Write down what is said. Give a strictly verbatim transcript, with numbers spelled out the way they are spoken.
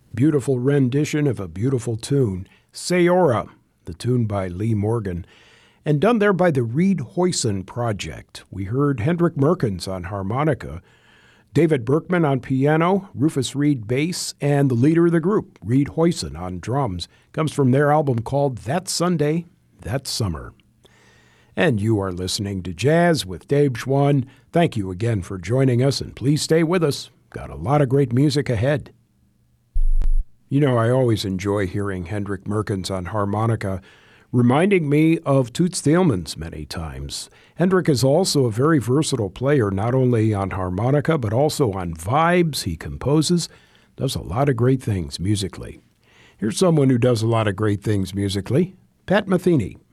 Beautiful rendition of a beautiful tune, Sayora, the tune by Lee Morgan, and done there by the Reed Hoyson Project. We heard Hendrik Merkens on harmonica, David Berkman on piano, Rufus Reed bass, and the leader of the group, Reed Hoyson, on drums. Comes from their album called That Sunday, That Summer. And you are listening to Jazz with Dave Schwann. Thank you again for joining us, and please stay with us. Got a lot of great music ahead. You know, I always enjoy hearing Hendrik Merkens on harmonica, reminding me of Toots Thielemans many times. Hendrik is also a very versatile player, not only on harmonica, but also on vibes. He composes, does a lot of great things musically. Here's someone who does a lot of great things musically, Pat Metheny.